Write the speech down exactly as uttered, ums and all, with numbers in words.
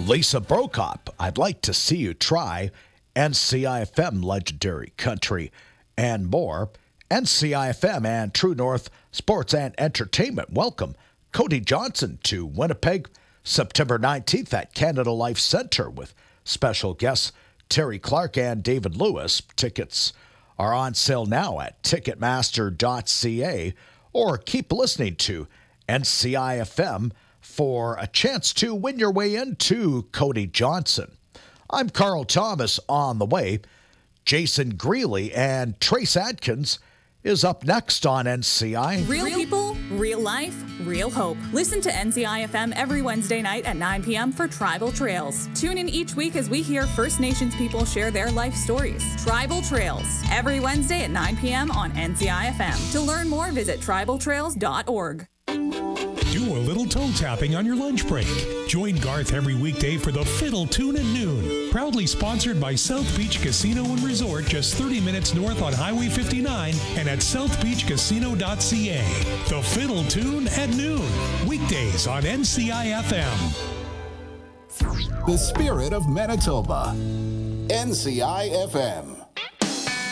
Lisa Brokop, I'd like to see you try N C I F M Legendary Country and more. N C I F M and True North Sports and Entertainment welcome Cody Johnson to Winnipeg September nineteenth at Canada Life Center with special guests Terry Clark and David Lewis. Tickets are on sale now at ticketmaster dot c a or keep listening to N C I F M for a chance to win your way into Cody Johnson. I'm Carl Thomas on the way. Jason Greeley and Trace Adkins is up next on N C I. Real people, real life, real hope. Listen to N C I F M every Wednesday night at nine p.m. for Tribal Trails. Tune in each week as we hear First Nations people share their life stories. Tribal Trails, every Wednesday at nine p.m. on N C I F M. To learn more, visit tribal trails dot org. Do a little toe tapping on your lunch break. Join Garth every weekday for the Fiddle Tune at noon. Proudly sponsored by South Beach Casino and Resort, just thirty minutes north on Highway fifty-nine and at south beach casino dot c a. The Fiddle Tune at noon. Weekdays on N C I F M. The spirit of Manitoba. N C I F M.